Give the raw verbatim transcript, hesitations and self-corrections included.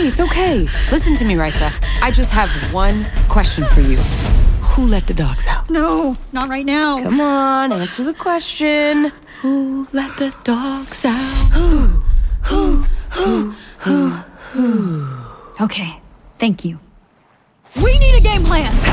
okay, it's okay. Listen to me, Raisa. I just have one question for you. Who let the dogs out? No, not right now. Come on, answer the question. Who let the dogs out? Who? Who? Who? Who? Who? Okay, thank you. We need a game plan.